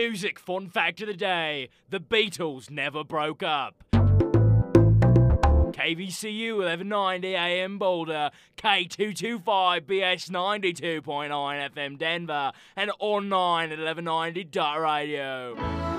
music fun fact of the day: the Beatles never broke up. KVCU 1190 AM Boulder, K225 BS 92.9 FM Denver, and online at 1190.radio.